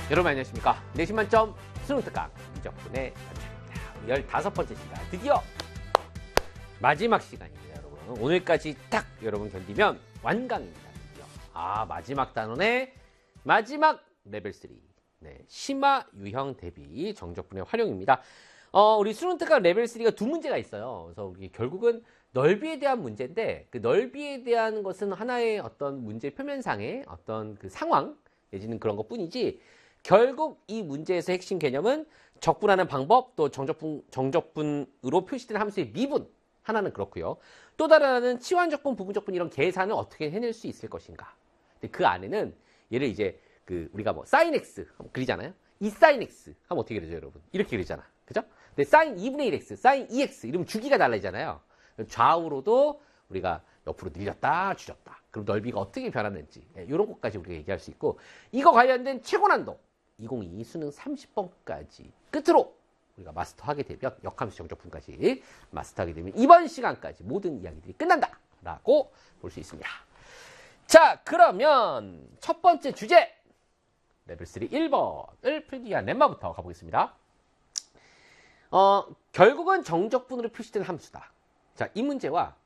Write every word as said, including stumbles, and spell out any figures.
여러분 안녕하십니까. 내신 만점 수능 특강 이적분의 연주입니다. 열다섯 번째 시간, 드디어 마지막 시간입니다. 여러분 오늘까지 딱 여러분 견디면 완강입니다. 드디어. 아 마지막 단원의 마지막 레벨 삼, 네, 심화 유형 대비 정적분의 활용입니다. 어, 우리 수능 특강 레벨 삼가 두 문제가 있어요. 그래서 우리 결국은 넓이에 대한 문제인데, 그 넓이에 대한 것은 하나의 어떤 문제 표면상의 어떤 그 상황 내지는 그런 것 뿐이지, 결국 이 문제에서 핵심 개념은 적분하는 방법, 또 정적분, 정적분으로 표시된 함수의 미분, 하나는 그렇고요. 또 다른 하나는 치환적분, 부분적분 이런 계산을 어떻게 해낼 수 있을 것인가. 근데 그 안에는 얘를 이제 그 우리가 뭐 사인 x 그리잖아요. 이 사인 x 하면 어떻게 그리죠, 여러분? 이렇게 그리잖아. 그죠? 근데 사인 이분의 일 x, 사인 이 x 이러면 주기가 달라지잖아요. 좌우로도 우리가 옆으로 늘렸다, 줄였다. 그럼 넓이가 어떻게 변하는지, 이런 것까지 우리가 얘기할 수 있고, 이거 관련된 최고난도 이천이십이 수능 삼십 번까지 끝으로 우리가 마스터하게 되면, 역함수 정적분까지 마스터하게 되면 이번 시간까지 모든 이야기들이 끝난다 라고 볼 수 있습니다. 자, 그러면 첫 번째 주제 레벨 삼 일 번을 풀기 위한 렘마부터 가보겠습니다. 어, 결국은 정적분으로 표시된 함수다. 자, 이 문제와